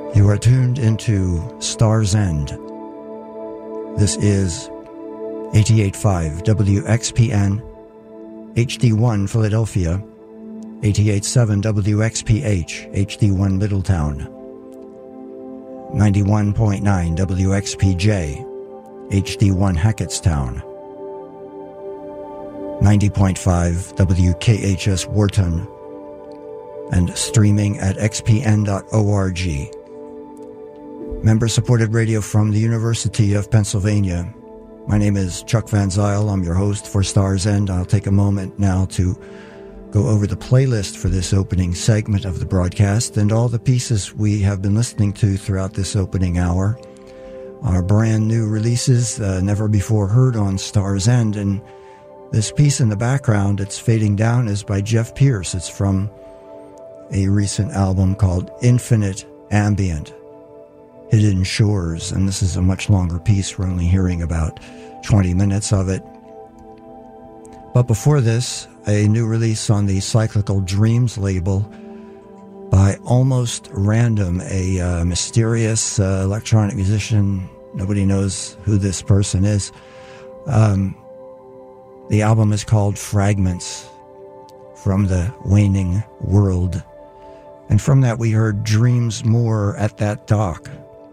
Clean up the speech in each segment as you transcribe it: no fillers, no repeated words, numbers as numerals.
You are tuned into Star's End. This is 88.5 WXPN, HD1 Philadelphia, 88.7 WXPH, HD1 Middletown, 91.9 WXPJ, HD1 Hackettstown, 90.5 WKHS Wharton, and streaming at xpn.org. Member-supported radio from the University of Pennsylvania. My name is Chuck Van Zyl. I'm your host for Star's End. I'll take a moment now to go over the playlist for this opening segment of the broadcast, and all the pieces we have been listening to throughout this opening hour are brand new releases, never before heard on Star's End. And this piece in the background, it's fading down, is by Jeff Pierce. It's from a recent album called Infinite Ambient, Hidden Shores, and this is a much longer piece. We're only hearing about 20 minutes of it. But before this, a new release on the Cyclical Dreams label by Almost Random, a mysterious electronic musician. Nobody knows who this person is. The album is called Fragments from the Waning World. And from that we heard Dreams More at That Dock.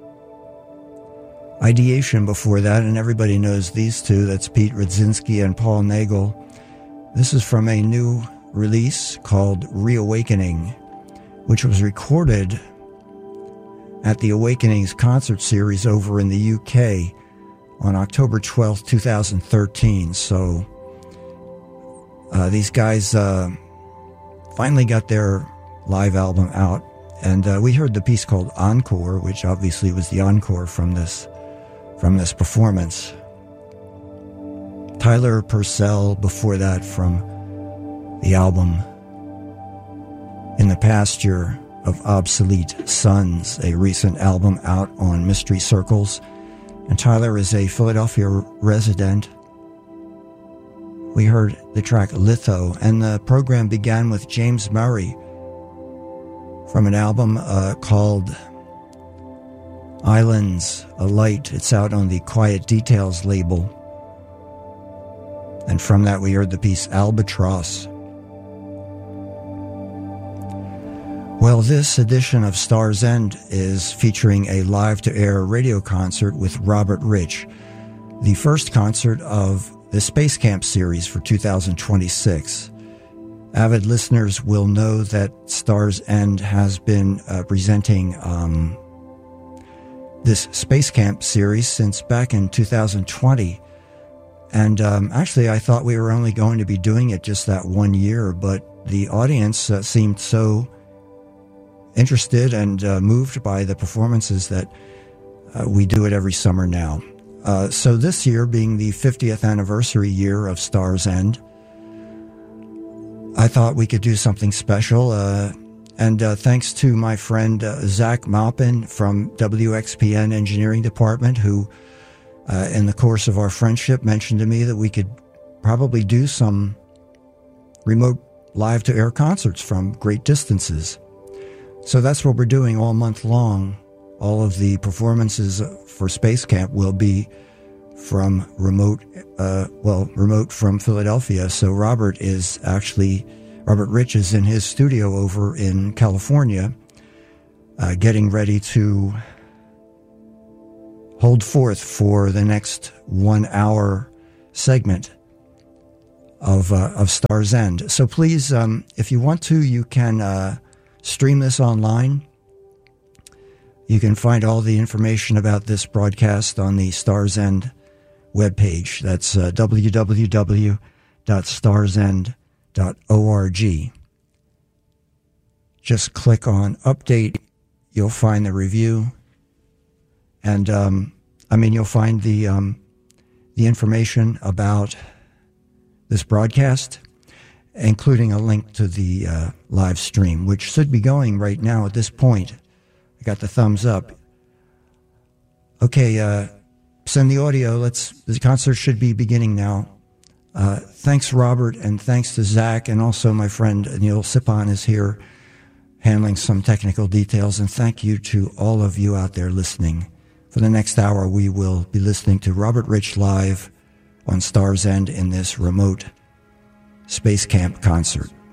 Ideation before that, and everybody knows these two. That's Pete Rudzinski and Paul Nagel. This is from a new release called Reawakening, which was recorded at the Awakenings concert series over in the UK on October 12th, 2013. So these guys finally got their live album out, and we heard the piece called Encore, which obviously was the encore from this performance. Tyler Purcell before that from the album In the Pasture of Obsolete Sons, a recent album out on Mystery Circles. And Tyler is a Philadelphia resident. We heard the track Litho, and the program began with James Murray from an album called Islands, a Light. It's out on the Quiet Details label. And from that we heard the piece Albatross. Well, this edition of Star's End is featuring a live-to-air radio concert with Robert Rich, the first concert of the Space Camp series for 2026. Avid listeners will know that Star's End has been presenting this Space Camp series since back in 2020. And actually, I thought we were only going to be doing it just that 1 year, but the audience seemed so interested and moved by the performances that we do it every summer now. So this year, being the 50th anniversary year of Star's End, I thought we could do something special. And thanks to my friend Zach Maupin from WXPN Engineering Department, who in the course of our friendship mentioned to me that we could probably do some remote live-to-air concerts from great distances. So that's what we're doing all month long. All of the performances for Space Camp will be from remote from Philadelphia. So Robert Rich is in his studio over in California, getting ready to hold forth for the next 1 hour segment of Star's End. So please, if you want to, you can stream this online. You can find all the information about this broadcast on the Star's End webpage. That's www.starsend.org. Just click on Update. You'll find the review. And, you'll find the information about this broadcast, including a link to the live stream, which should be going right now at this point. I got the thumbs up. Okay, send the audio. The concert should be beginning now. Thanks, Robert, and thanks to Zach, and also my friend Neil Sipon is here handling some technical details, and thank you to all of you out there listening. For the next hour, we will be listening to Robert Rich live on Star's End in this remote Space Camp concert.